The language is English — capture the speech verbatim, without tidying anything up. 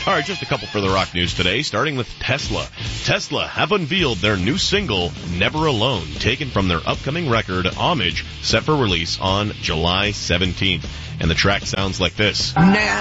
All right, just a couple further rock news today, starting with Tesla. Tesla have unveiled their new single, Never Alone, taken from their upcoming record, Homage, set for release on July seventeenth. And the track sounds like this. Now